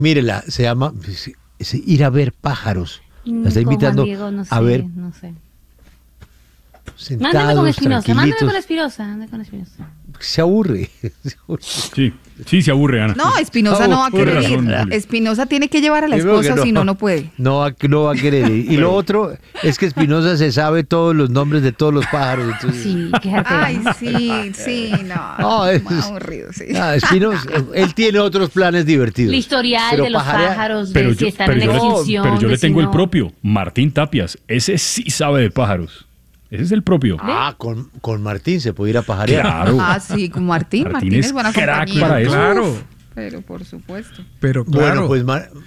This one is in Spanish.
Mírela, se llama ir a ver pájaros. La está Con invitando Juan Diego, no sé, a ver no sé. sentados, Mándame con Espinosa, tranquilitos. mándame con Espinosa. Se aburre. Sí, se aburre, Ana. No, Espinosa no va a querer ir. Julio. Espinosa tiene que llevar a la Primero que esposa, si no, no puede. No va a querer ir. Y lo otro es que Espinosa se sabe todos los nombres de todos los pájaros. Entonces, Sí, quéjate. Ay, sí, no. No, es- muy aburrido, sí. Espinosa, él tiene otros planes divertidos. El historial Pero de los pajarear- pájaros, Pero de si yo, están pero en yo, extinción. pero yo de le si tengo el no. propio, Martín Tapias. Ese sí sabe de pájaros. Ese es el propio. Con Martín se puede ir a pajarear. Claro. Ah, sí, con Martín. Martín Martín es es buena crack compañía. para eso. Claro, Pero por supuesto. pero Bueno, claro. pues